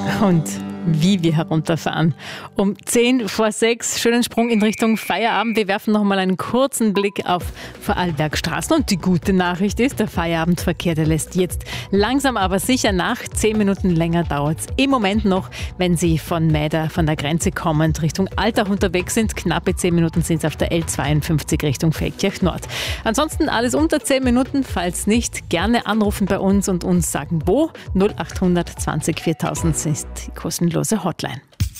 Und wie wir herunterfahren. Um 5:10, schönen Sprung in Richtung Feierabend. Wir werfen noch mal einen kurzen Blick auf Vorarlbergstraßen. Und die gute Nachricht ist, der Feierabendverkehr, der lässt jetzt langsam aber sicher nach. 10 Minuten länger dauert es im Moment noch, wenn Sie von Mäder, von der Grenze kommend Richtung Altach unterwegs sind. Knappe 10 Minuten sind es auf der L52 Richtung Feldkirch Nord. Ansonsten alles unter 10 Minuten. Falls nicht, gerne anrufen bei uns und uns sagen, wo. 0800 20 4000 ist die kostenlose Hotline.